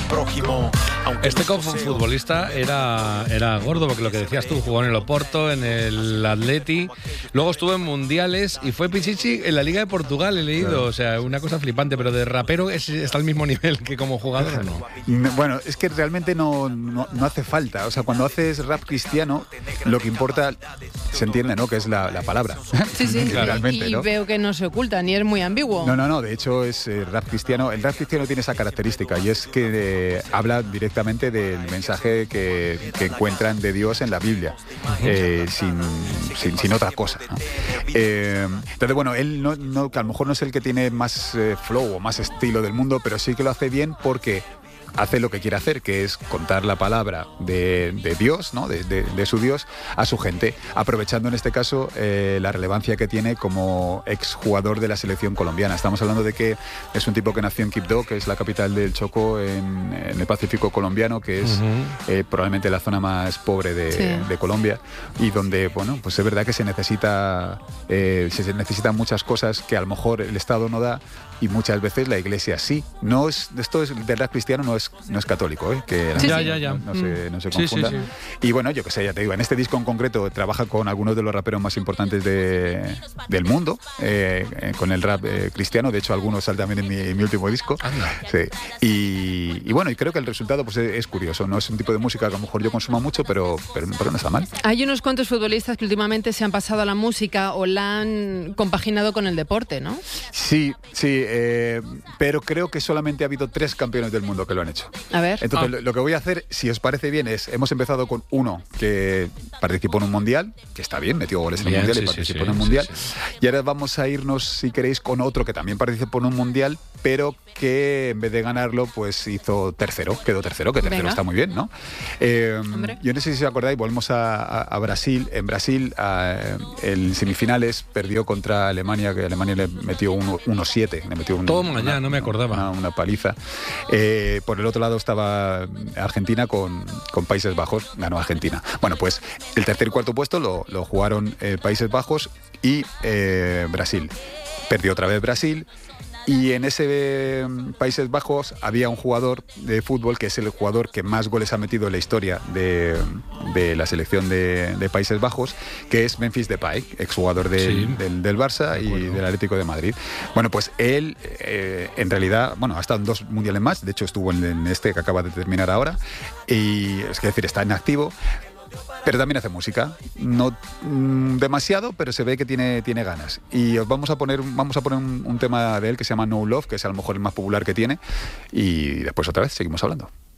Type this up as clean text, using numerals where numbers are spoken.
prójimo. Este futbolista era gordo, porque lo que decías tú, jugó en el Oporto, en el Atleti, luego estuvo en mundiales y fue Pichichi en la Liga de Portugal, he leído. Claro. O sea, una cosa flipante, pero de rapero está al mismo nivel que como jugador, ¿o no? Bueno, es que realmente no hace falta. O sea, cuando haces rap cristiano, lo que importa, se entiende, ¿no?, que es la palabra. Sí, realmente, y ¿no? Veo que no se oculta, ni es muy ambiguo. No, de hecho es rap cristiano. El rap cristiano tiene esa característica, y es que habla directamente del mensaje que encuentran de Dios en la Biblia, sin otra cosa, ¿no? Entonces, bueno, él que a lo mejor no es el que tiene más flow o más estilo del mundo, pero sí que lo hace bien porque hace lo que quiere hacer, que es contar la palabra de Dios, ¿no?, de su Dios a su gente, aprovechando en este caso la relevancia que tiene como exjugador de la selección colombiana. Estamos hablando de que es un tipo que nació en Quibdó, que es la capital del Chocó, en el Pacífico colombiano, que es probablemente la zona más pobre de Colombia, y donde, bueno, pues es verdad que se necesitan muchas cosas que a lo mejor el Estado no da, y muchas veces la Iglesia sí. Esto es del rap cristiano, no es católico, que no se confunda. Sí. Y bueno, yo que sé, ya te digo, en este disco en concreto trabaja con algunos de los raperos más importantes del mundo, con el rap cristiano. De hecho, algunos salen también en mi último disco. Sí. Y bueno, y creo que el resultado pues es curioso. No es un tipo de música que a lo mejor yo consuma mucho, pero no está mal. Hay unos cuantos futbolistas que últimamente se han pasado a la música o la han compaginado con el deporte, ¿no? Sí, pero creo que solamente ha habido 3 campeones del mundo que lo han hecho. A ver. Entonces, lo que voy a hacer, si os parece bien, hemos empezado con uno que participó en un mundial, que está bien, metió goles en un mundial y participó en un mundial. Sí. Y ahora vamos a irnos, si queréis, con otro que también participó en un mundial, pero que en vez de ganarlo, pues quedó tercero, que tercero está muy bien, ¿no? Yo no sé si os acordáis, volvemos a Brasil. En Brasil, en semifinales, perdió contra Alemania, que Alemania le metió 1-7. Le metió no me acordaba. Una paliza. Por el otro lado estaba Argentina con Países Bajos, ganó Argentina. Bueno, pues el tercer y cuarto puesto lo jugaron Países Bajos y Brasil. Perdió otra vez Brasil. Y en ese Países Bajos había un jugador de fútbol que es el jugador que más goles ha metido en la historia de la selección de Países Bajos, que es Memphis Depay, exjugador del Barça y del Atlético de Madrid. Bueno, pues él en realidad, ha estado en 2 mundiales más. De hecho estuvo en este que acaba de terminar ahora, y es decir, está en activo. Pero también hace música, no demasiado, pero se ve que tiene ganas. Y os vamos a poner un tema de él que se llama No Love, que es a lo mejor el más popular que tiene, y después otra vez seguimos hablando.